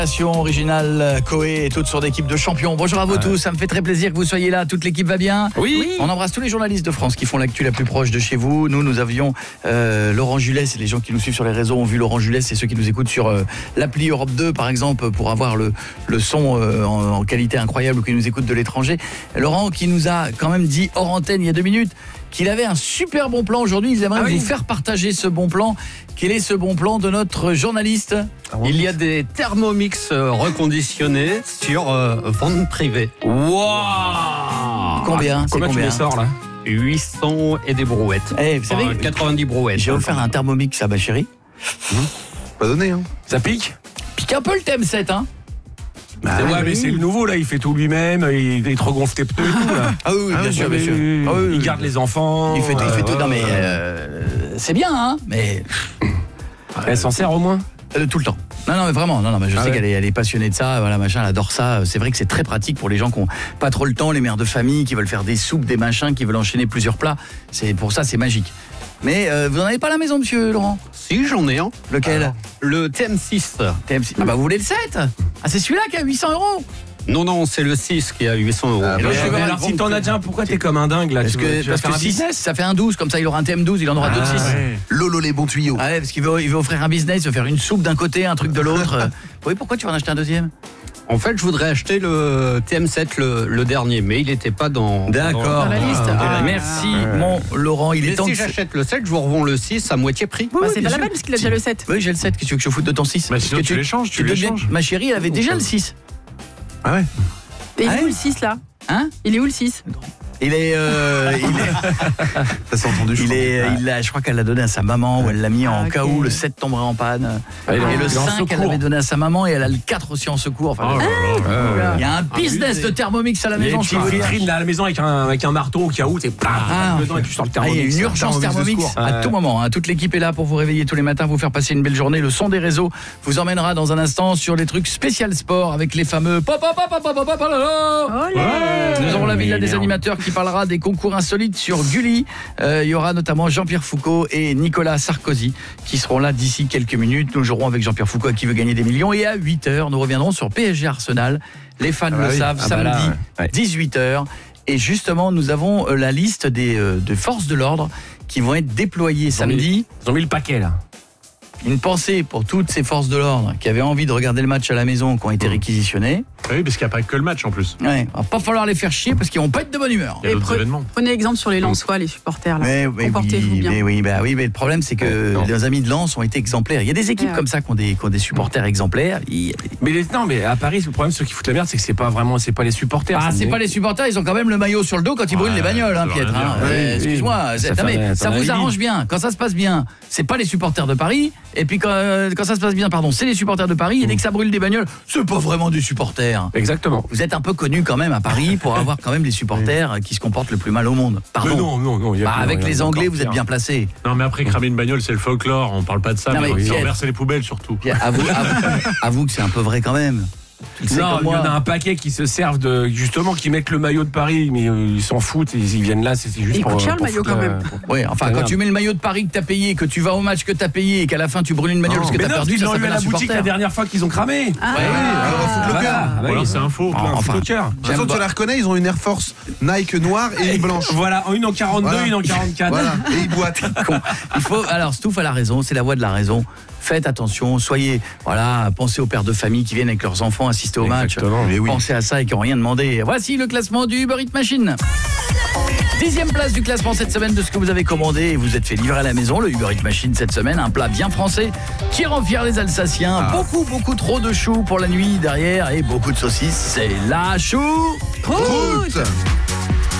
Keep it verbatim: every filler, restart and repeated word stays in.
Original Coé et toute son équipe de champions. Bonjour à vous ouais. tous, ça me fait très plaisir que vous soyez là. Toute l'équipe va bien. Oui. oui. On embrasse tous les journalistes de France qui font l'actu la plus proche de chez vous. Nous, nous avions euh, Laurent Julet. Les gens qui nous suivent sur les réseaux ont vu Laurent Julet. C'est ceux qui nous écoutent sur euh, l'appli Europe deux, par exemple, pour avoir le, le son euh, en, en qualité incroyable ou qui nous écoutent de l'étranger. Laurent qui nous a quand même dit hors antenne il y a deux minutes qu'il avait un super bon plan aujourd'hui. Ils aimeraient ah oui. vous faire partager ce bon plan. Quel est ce bon plan de notre journaliste ? Il y a des Thermomix reconditionnés sur euh, vente privée. Waouh ! Combien ? Combien tu les sors là ? huit cents et des brouettes. Eh, vous savez, enfin, quatre-vingt-dix brouettes. J'ai offert un Thermomix à ma chérie. Mmh. Pas donné, hein. Ça pique ? Pique un peu le T M sept, hein. Bah, ouais, oui. mais c'est le nouveau là, il fait tout lui-même, il, il te regonfle tes pneus et tout là. Ah oui, bien ah, sûr, bien sûr. Ah, oui, il garde les enfants. Il fait tout, il fait tout. Euh, non mais euh, c'est bien, hein. Mais elle s'en sert au moins euh, tout le temps. Non, non, mais vraiment. Non, non, mais je ah sais ouais. qu'elle est, elle est passionnée de ça. Voilà, machin, elle adore ça. C'est vrai que c'est très pratique pour les gens qui ont pas trop le temps, les mères de famille, qui veulent faire des soupes, des machins, qui veulent enchaîner plusieurs plats. C'est pour ça, c'est magique. Mais euh, vous n'en avez pas à la maison, monsieur Laurent ? Si, j'en ai un. Lequel ? Alors, le T M six. T M six. Ah bah vous voulez le sept ? Ah c'est celui-là qui a huit cents euros ? Non, non, c'est le six qui a huit cents euros. Ah, bah, mais alors, si t'en as déjà un, pourquoi t'es comme un dingue là ? Parce que, parce que six, ça fait un douze, comme ça il aura un T M douze, il en aura ah, deux de six. Ouais. Lolo les bons tuyaux. Ah ouais, parce qu'il veut, il veut offrir un business, il veut faire une soupe d'un côté, un truc de l'autre. Oui, pourquoi tu vas en acheter un deuxième ? En fait, je voudrais acheter le T M sept, le, le dernier, mais il n'était pas dans, D'accord. dans, dans la liste. Ah, ah, merci, ah, mon Laurent. Il mais est temps si que j'achète le sept, je vous revends le six à moitié prix. Oui, bah, c'est pas la peine parce qu'il a déjà le sept. Oui, j'ai le sept. Qu'est-ce que tu veux que je foute de ton six ? Bah, sinon, tu, tu l'échanges, tu l'échanges. Ma chérie, elle avait déjà le six. Ah ouais. Et il ah est ouais où le six là ? Hein ? Il est où le six ? Il est, euh, il est, ça s'est entendu. Il est, il a, je crois qu'elle l'a donné à sa maman ou elle l'a mis ah, en okay. cas où le sept tomberait en panne. Ah, et le cinq, elle l'avait donné à sa maman et elle a le quatre aussi en secours. Enfin, oh, ah, euh, il y a un business ah, de Thermomix à la maison. Tu vitrines à la maison avec un, avec un marteau au cas où t'es ah, dedans et tu sors le Thermomix. Il y a une urgence Thermomix à tout moment. Hein. Toute l'équipe est là pour vous réveiller tous les matins, vous faire passer une belle journée. Le son des réseaux vous emmènera dans un instant sur les trucs spécial sport avec les fameux pop pop pop pop pop pop. Nous aurons la villa des animateurs qui parlera des concours insolites sur Gulli. Euh, il y aura notamment Jean-Pierre Foucault et Nicolas Sarkozy qui seront là d'ici quelques minutes. Nous jouerons avec Jean-Pierre Foucault qui veut gagner des millions. Et à huit heures, nous reviendrons sur P S G Arsenal. Les fans ah bah le oui. savent, ah samedi, bah là, ouais. dix-huit heures. Et justement, nous avons la liste des euh, de forces de l'ordre qui vont être déployées ils samedi. Mis, ils ont mis le paquet là. Une pensée pour toutes ces forces de l'ordre qui avaient envie de regarder le match à la maison, qui ont été réquisitionnées. Oui, parce qu'il n'y a pas que le match en plus. Ouais, il va pas falloir les faire chier parce qu'ils vont pas être de bonne humeur. Il y a d'autres pre- événements. Prenez exemple sur les Lensois, les supporters là. Mais, mais Comportez-vous oui, bien. Mais oui, bah oui, mais le problème c'est que oh, les amis de Lens ont été exemplaires. Il y a des équipes ouais. comme ça qui ont des, qui ont des supporters exemplaires. Il... Mais les, non, mais à Paris, le problème ceux qui foutent la merde, c'est que c'est pas vraiment, c'est pas les supporters. Ah, c'est, c'est pas les supporters, ils ont quand même le maillot sur le dos quand ils ouais, brûlent les bagnoles, hein, Pietre. Hein. Oui, euh, excuse-moi, ça, non, mais, ça vous limite. arrange bien. Quand ça se passe bien, c'est pas les supporters de Paris. Et puis quand, quand ça se passe bien, pardon, c'est les supporters de Paris. Et dès que ça brûle des bagnoles, c'est pas vraiment des supporters. Exactement. Vous êtes un peu connus quand même à Paris pour avoir quand même des supporters qui se comportent le plus mal au monde. Pardon. Mais non, non, non. Y a bah, plus, avec y a les Anglais, vous êtes bien placés. Non, mais après, cramer une bagnole, c'est le folklore. On parle pas de ça, non, mais, mais renverser les poubelles surtout. Pierre, avoue, avoue, avoue que c'est un peu vrai quand même. Non, il y en a un paquet qui se servent de justement qui mettent le maillot de Paris, mais euh, ils s'en foutent, ils, ils viennent là, c'est, c'est juste il pour. Il coûte cher pour le maillot foutre, quand même. Pour... Oui, enfin quand tu mets le maillot de Paris que t'as payé, que tu vas au match que t'as payé et qu'à la fin tu brûles une bagnole parce que mais t'as non, perdu, ils ça l'ont eu à la boutique supporter. La dernière fois qu'ils ont cramé. Ah, ouais, ouais, ouais, voilà, c'est un faux. Enfin, de toute façon, tu la reconnais, ils ont une Air Force Nike noire et une blanche. Voilà, une en quarante-deux, voilà. Une en quarante-quatre. Voilà, et ils boitent. Il faut alors Stouff a la raison, c'est la voix de la raison. Faites attention, soyez, voilà, pensez aux pères de famille qui viennent avec leurs enfants assister au match. Oui. Pensez à ça et qui n'ont rien demandé. Voici le classement du Uber Eats Machine. Dixième place du classement cette semaine de ce que vous avez commandé et vous êtes fait livrer à la maison. Le Uber Eats Machine cette semaine, un plat bien français qui rend fier les Alsaciens. Ah. Beaucoup, beaucoup trop de choux pour la nuit derrière et beaucoup de saucisses. C'est la choucroute.